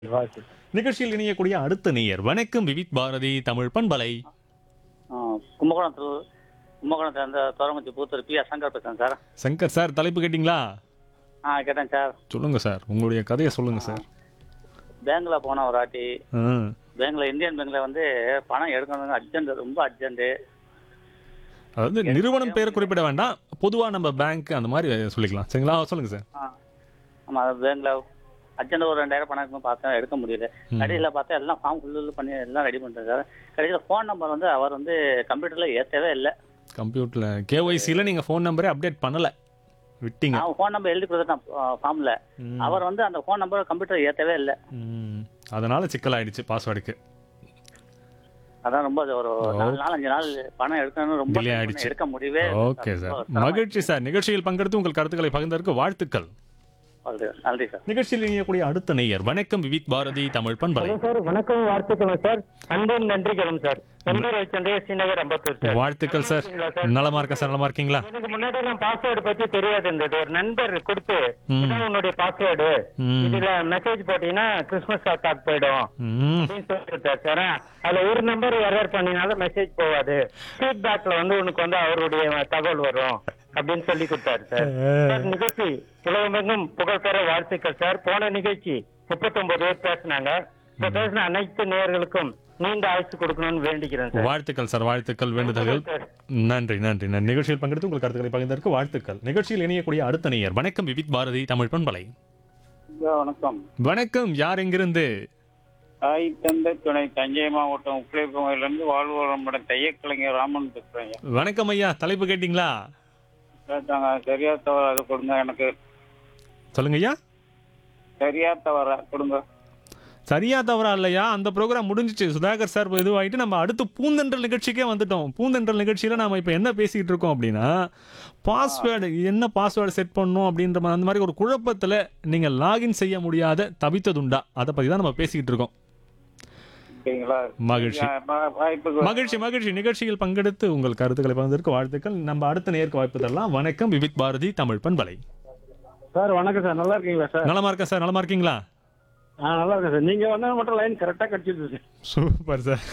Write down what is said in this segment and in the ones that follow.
வாழ்த்து. நிகழ்ச்சியில் இணையக்கூடிய அடுத்த நேயர் வணக்கம் விவித் பாரதி தமிழ் பண்பலை. ஆ, கும்பகோணத்துல இருந்து தோரங்குச்சி பூத்தூர் பி. சங்கர் பேசுறேன் சார். சங்கர் சார், தலைப்பு கேட்டிங்களா? கேட்டேன் சார். சொல்லுங்க சார், உங்களுடைய கதையை சொல்லுங்க சார். பேங்க்ல போன ஒரு வாட்டி ஆ, பேங்க்ல இந்தியன் பேங்க்ல வந்து பணம் எடுக்கணும், அர்ஜென்ட், ரொம்ப அர்ஜென்ட். அதாவது நிறுவனம் பேரை குறிப்பிட வேண்டாம், பொதுவா நம்ம பேங்க் அந்த மாதிரி சொல்லிக்கலாம். சரிங்களா, சொல்லுங்க சார். ஆமா, பேங்க்ல அர்ஜென்ட் ஒரு 2000 பணம் இருக்குன்னு பார்த்தா எடுக்க முடியல. கடையில் பார்த்தா எல்லாம் ஃபார்ம் ஃபுல்லு பண்ணி எல்லாம் ரெடி பண்ணிட்டேன் சார். கடைசியில் ஃபோன் நம்பர் வந்து அவர் வந்து கம்ப்யூட்டர்ல ஏற்றவே இல்லை. கம்ப்யூட்டர்ல கேஒய்சியில் நீங்க ஃபோன் நம்பரே அப்டேட் பண்ணல, விட்டீங்க. அவன் ஃபோன் நம்பர் எழுதி கொடுத்துட்டான் ஃபார்ம்ல. அவர் வந்து அந்த ஃபோன் நம்பர் கம்ப்யூட்டர் ஏற்றவே இல்லை. அதனால சிக்கல் ஆயிடுச்சு பாஸ்வேர்டுக்கு. அதான் ரொம்ப ஒரு 4-5 நாள் பணம் எடுக்கணும், ரொம்ப டிலே ஆயிடுச்சு. எடுக்க முடியவே. ஓகே சார், மகிழ்ச்சி சார். நிகழ்ச்சியில் பங்கெடுத்து உங்கள் கருத்துக்களை பகிர்ந்ததற்கு வாழ்த்துக்கள். நன்றி சார். நிகழ்ச்சியில் இணையக்கூடிய அடுத்த நேயர் வணக்கம் விவித் பாரதி தமிழ் பண்பலை. சார் வணக்கம், வாழ்த்துக்கள் சார். அன்பும் நன்றிகளும் சார். ஸ்ரீநகர் அம்பத்தூர் சார். வாழ்த்துக்கள் சார். நலமா இருக்கேன் சார், நலமா இருக்கீங்களா? எனக்கு முன்னாடி எல்லாம் பாஸ்வேர்டு பத்தி தெரியாது இருந்தது. ஒரு நண்பர் கொடுத்து இதான் உன்னுடைய பாஸ்வேர்டு, இதுல மெசேஜ் போட்டீங்கன்னா கிறிஸ்துமஸ் தாத்தாக்கு போயிடும் அப்படின்னு சொல்லிட்டார் சார். அதுல ஒரு நம்பர் எரர் பண்ணினாலும் மெசேஜ் போகாது, ஃபீட்பேக்ல வந்து உனக்கு வந்து அவருடைய தகவல் வரும் அப்படின்னு சொல்லி கொடுத்தாரு சார். சார், நிகழ்ச்சி உலகமெங்கும் புகழ்பெற வாழ்த்துக்கள் சார். போன நிகழ்ச்சி 39 பேர் பேசினாங்க. இப்ப பேசின அனைத்து நேயர்களுக்கும் நீண்ட ஆயுசு கொடுக்கணும்னு வேண்டிக்கிறேன் சார். வாழ்த்துக்கள் சார், வாழ்த்துக்கள், வேண்டுதல்கள். நன்றி நன்றி நன்றி. நிகழ்ச்சியில் பங்கெடுத்து உங்கள் கருத்துக்களை பகிர்ந்ததற்கு வாழ்த்துக்கள். நிகழ்ச்சியில் இணையக்கூடிய அடுத்த நேயர் வணக்கம் விவித் பாரதி தமிழ் பண்பலை. வணக்கம். வணக்கம், யார் எங்கிருந்து? தாய் தந்தை துணை தஞ்சை மாவட்டம் உப்பிலிருந்து வாழ்வளமுடன் தையக்கலைஞர் ராமன் பேசுறேன். வணக்கம் ஐயா, தலைப்பு கேட்டீங்களா? கேட்டாங்க. சரியா தவறா அது கொடுங்க, எனக்கு சொல்லுங்க ஐயா. சரியா தவறா கொடுங்க. சரியா தவறா இல்லையா, அந்த ப்ரோக்ராம் முடிஞ்சிச்சு. சுதாகர் சார் இதுவாயிட்டு நம்ம அடுத்து பூந்தென்றல் நிகழ்ச்சிக்கே வந்துட்டோம். பூந்தென்றல் நிகழ்ச்சியில நாம இப்ப என்ன பேசிக்கிட்டு இருக்கோம் அப்படின்னா, பாஸ்வேர்டு என்ன பாஸ்வேர்டு செட் பண்ணணும் அப்படின்ற அந்த மாதிரி ஒரு குழப்பத்துல நீங்க லாகின் செய்ய முடியாத தவித்ததுண்டா, அதை பத்தி தான் நம்ம பேசிக்கிட்டு இருக்கோம். மகிழ்ச்சி மகிழ்ச்சி மகிழ்ச்சி. நிகழ்ச்சியில் பங்கெடுத்து உங்கள் கருத்துக்களை பகிர்ந்ததற்கு வாழ்த்துக்கள். நம்ம அடுத்த நேருக்கு வாய்ப்பு தரலாம். வணக்கம் விவித் பாரதி தமிழ் பண்பலை. சார் வணக்கம் சார், நல்லா இருக்கீங்களா சார்? நலமா இருக்கேன் சார், நலமா இருக்கீங்களா? நல்லா இருக்கேன் சார். நீங்க வந்தா மட்டும் லைன் கரெக்டா கிடைச்சிருது சார். Super sir.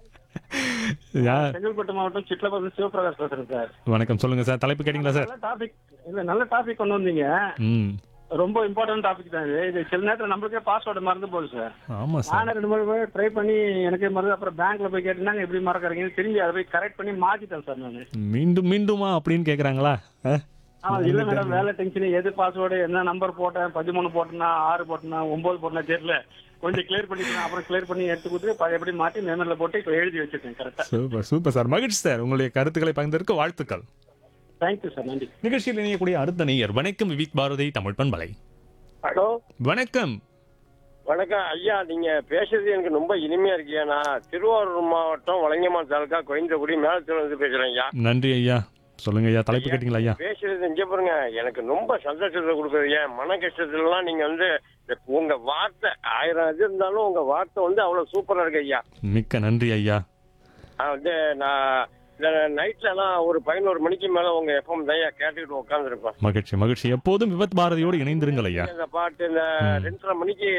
செங்கல்பட்டு மாவட்டம் சிட்லபதி சிவபிரகாஷ் பேசுறேன் சார். வணக்கம், சொல்லுங்க சார். தலைப்பு கேட்டீங்களா சார்? நல்ல டாபிக் கொண்டு வந்தீங்க. ம், ரொம்ப இம்பார்ட்டன்ட் டாபிக் தான் இது. இது சில நேரத்தில் நம்மளுக்கே பாஸ்வேர்டு மறந்து போகுது சார். ஆமா சார். நானும் 2 ட்ரை பண்ணி எனக்கே மறந்து, அப்புறம் பேங்க்ல போய் கேட்டீங்கன்னா எப்படி மறக்கறீங்கன்னு திரும்பி அதை போய் கரெக்ட் பண்ணி மாத்திட்டேன் சார் நான். மீண்டும் மீண்டுமா அப்படின்னு கேக்குறாங்களா? இல்ல மேடம், வேலை டென்ஷன், எது பாஸ்வேர்டு, என்ன நம்பர் போட்டேன், 13 போட்டேன்னா 6 போட்டேன்னா 9 போட்டேன்னா தெரியல, கொஞ்சம் கிளியர் பண்ணிக்கலாம். அப்புறம் கிளியர் பண்ணி எடுத்து கொடுத்து எப்படி மாட்டி மெமரில போட்டு இப்போ எழுதி வச்சிருக்கேன் கரெக்டா. சூப்பர் சூப்பர் சார், மகிழ்ச்சி சார். உங்களுடைய கருத்துக்களை பகிர்ந்ததற்கு வாழ்த்துக்கள். தேங்க்யூ சார், நன்றி. நிகழ்ச்சியில் இணையக்கூடிய அடுத்த நேயர் வணக்கம் விவித் பாரதி தமிழ் பண்பலை. ஹலோ, வணக்கம். வணக்கம் ஐயா. நீங்க பேசுறது எனக்கு ரொம்ப இனிமையா இருக்கியா. நான் திருவாரூர் மாவட்டம் வலங்கமான் தாலுக்கா கோயந்தகுடி மேலத்திலிருந்து பேசுறேன் ஐயா. நன்றி ஐயா, சொல்லுங்க ஐயா. தலைப்பு கேட்டீங்களா ஐயா? பேசுறது இங்க பாருங்க, எனக்கு ரொம்ப சந்தோஷத்தை கொடுக்குறது ஐயா. மன கஷ்டத்துலலாம் நீங்க வந்து உங்க வார்த்தை 1000 இது இருந்தாலும் உங்க வார்த்தை வந்து அவ்வளவு சூப்பரா இருக்கு ஐயா. மிக்க நன்றி ஐயா. வந்து நான் இந்த நைட்லலாம் ஒரு 11 மணிக்கு மேல உங்க எஃப்எம் தான் கேட்டுக்கிட்டு உட்காந்துருப்பேன். மகிழ்ச்சி மகிழ்ச்சி. எப்போதும் விபத் பாரதியோடு இணைந்திருங்கள் ஐயா. இந்த பாட்டு இந்த 2:30 மணிக்கு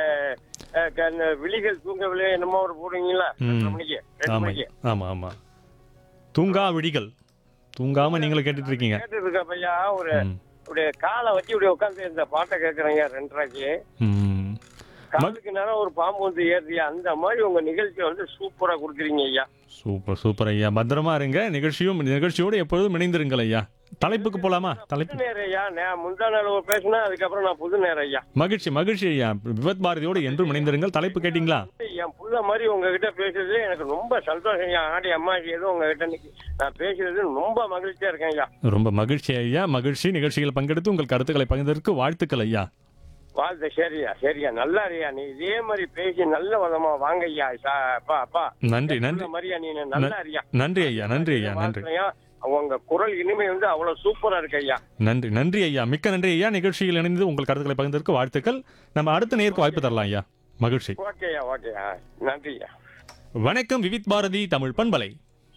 இந்த விழிகள் தூங்கவில்லை என்னமோ ஒரு போடுவீங்களா, 2:30 மணிக்கு 2 ஆமா மணிக்கு. ஆமா ஆமா, தூங்கா விழிகள், தூங்காம நீங்களும் கேட்டுட்டு இருக்கீங்க. கேட்டு இருக்க பையா. ஒரு காலை வச்சு இப்படி உட்காந்து இந்த பாட்டை கேட்கறேங்க 2:30க்கு. காலுக்கு நேரம் ஒரு பாம்பு வந்து ஏறியா, அந்த மாதிரி உங்க நிகழ்ச்சியை வந்து சூப்பரா கொடுக்குறீங்க ஐயா. சூப்பர் சூப்பர் ஐயா, பத்திரமா இருங்க. நிகழ்ச்சியோடு எப்பொழுதும் இணைந்திருங்கள் ஐயா. தலைப்புக்கு போலாமா? தலைப்பு நேரம் ஐயா. நான் முந்தா நாள் பேசினா, அதுக்கப்புறம் நான் புது நேரம் ஐயா. மகிழ்ச்சி மகிழ்ச்சி ஐயா. விபத் பாரதியோடு என்றும் இணைந்திருங்கள். தலைப்பு கேட்டீங்களா? என் புள்ள மாதிரி உங்ககிட்ட பேசுறது எனக்கு ரொம்ப சந்தோஷம் ஐயா. ஆடி அம்மா ஏதோ உங்ககிட்ட நான் பேசுறது ரொம்ப மகிழ்ச்சியா இருக்கேன் ஐயா. ரொம்ப மகிழ்ச்சி ஐயா, மகிழ்ச்சி. நிகழ்ச்சியில் பங்கெடுத்து உங்கள் கருத்துக்களை பகிர்ந்ததற்கு வாழ்த்துக்கள் ஐயா. வாழ்த்து. சரியா சரியா, நல்லா இருக்கியா. நீ இதே மாதிரி பேசி நல்ல விதமா வாங்க ஐயா. அப்பா அப்பா, நன்றி நன்றி. மாதிரியா நீ நல்லா இருக்கியா. நன்றி ஐயா, நன்றி ஐயா, நன்றி. உங்க குரல் இனிமை வந்து அவ்வளவு சூப்பரா இருக்கு ஐயா. நன்றி நன்றி ஐயா, மிக்க நன்றி ஐயா. நிகழ்ச்சியில் இணைந்து உங்கள் கருத்துக்களை பகிர்ந்ததற்கு வாழ்த்துக்கள். நம்ம அடுத்த நேருக்கு வாய்ப்பு தரலாம் ஐயா. மகிழ்ச்சி. ஓகேயா ஓகேயா, நன்றி ஐயா. வணக்கம் விவித் பாரதி தமிழ் பண்பலை.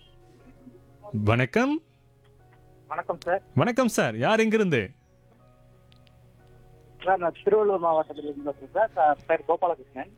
வணக்கம். வணக்கம் சார். வணக்கம் சார், யார் எங்கிருந்து? சார் நான் திருவள்ளூர் மாவட்டத்திலிருந்து பேசுறேன் சார். பேர் கோபாலகிருஷ்ணன்.